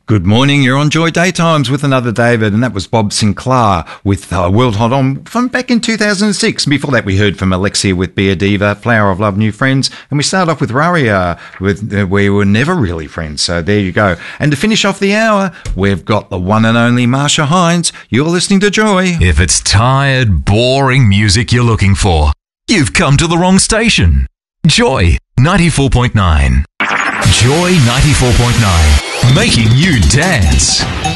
Good morning, you're on Joy Daytimes with another David, and that was Bob Sinclair with World Hot On from back in 2006. Before that, we heard from Alexia with Be a Diva, Flower of Love, New Friends, and we started off with Raria with We Were Never Really Friends. So there you go. And to finish off the hour, we've got the one and only Marsha Hines. You're listening to Joy. If it's tired, boring music you're looking for, you've come to the wrong station. Joy 94.9. Joy 94.9. Making you dance.